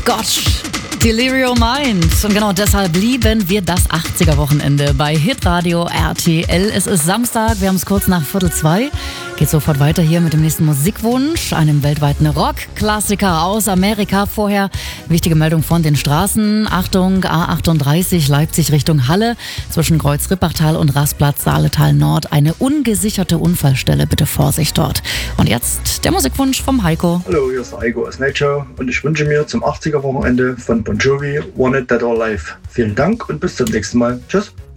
Gott, Delirium Mind. Und genau deshalb lieben wir das 80er-Wochenende bei Hitradio RTL. Es ist Samstag, wir haben es kurz nach 1:45. Geht sofort weiter hier mit dem nächsten Musikwunsch, einem weltweiten Rock-Klassiker aus Amerika. Vorher wichtige Meldung von den Straßen. Achtung, A38 Leipzig Richtung Halle zwischen Kreuz-Rippachtal und Rastplatz Saaletal Nord. Eine ungesicherte Unfallstelle, bitte Vorsicht dort. Und jetzt der Musikwunsch vom Heiko. Hallo, hier ist der Heiko aus Nature und ich wünsche mir zum 80er-Wochenende von Bon Jovi Wanted Dead or Alive. Vielen Dank und bis zum nächsten Mal. Tschüss.